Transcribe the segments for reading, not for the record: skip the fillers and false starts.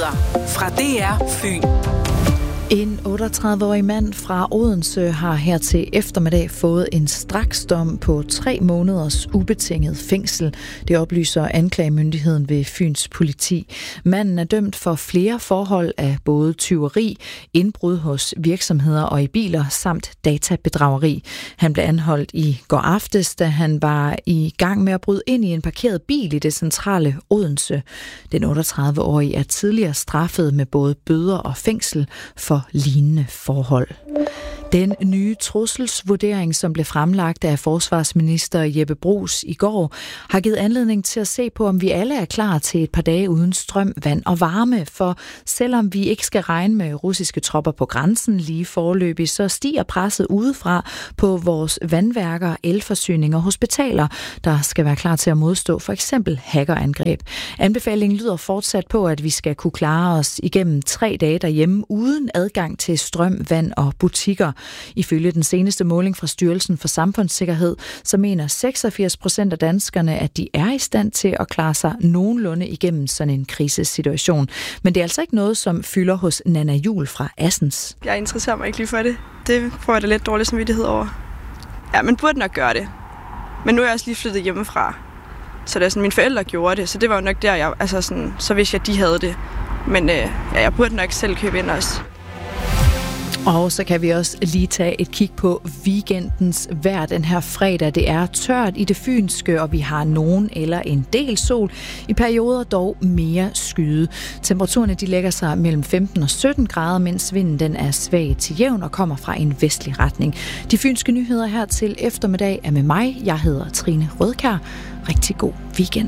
Nyheder fra DR Fyn. En 38-årig mand fra Odense har her til eftermiddag fået en straksdom på 3 måneders ubetinget fængsel. Det oplyser anklagemyndigheden ved Fyns politi. Manden er dømt for flere forhold af både tyveri, indbrud hos virksomheder og i biler samt databedrageri. Han blev anholdt i går aftes, da han var i gang med at bryde ind i en parkeret bil i det centrale Odense. Den 38-årige er tidligere straffet med både bøder og fængsel for lignende forhold. Den nye trusselsvurdering, som blev fremlagt af forsvarsminister Jeppe Bruus i går, har givet anledning til at se på, om vi alle er klar til et par dage uden strøm, vand og varme. For selvom vi ikke skal regne med russiske tropper på grænsen lige foreløbig, så stiger presset udefra på vores vandværker, elforsyning og hospitaler, der skal være klar til at modstå for eksempel hackerangreb. Anbefalingen lyder fortsat på, at vi skal kunne klare os igennem 3 dage derhjemme uden adgang til strøm, vand og butikker. Ifølge den seneste måling fra Styrelsen for Samfundssikkerhed, så mener 86% af danskerne, at de er i stand til at klare sig nogenlunde igennem sådan en krisesituation. Men det er altså ikke noget, som fylder hos Nana Juhl fra Assens. Jeg interesserer mig ikke lige for det. Det får jeg da lidt dårlig samvittighed over. Ja, man burde nok gøre det. Men nu er jeg også lige flyttet hjemmefra. Så det er sådan, mine forældre gjorde det, så det var jo nok der, så hvis de havde det. Men jeg burde nok selv købe ind også. Og så kan vi også lige tage et kig på weekendens vejr den her fredag. Det er tørt i det fynske, og vi har nogen eller en del sol. I perioder dog mere skyde. Temperaturerne de lægger sig mellem 15 og 17 grader, mens vinden den er svag til jævn og kommer fra en vestlig retning. De fynske nyheder her til eftermiddag er med mig. Jeg hedder Trine Rødkjær. Rigtig god weekend.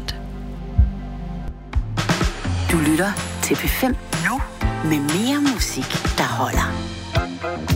Du lytter til P5 nu med mere musik, der holder.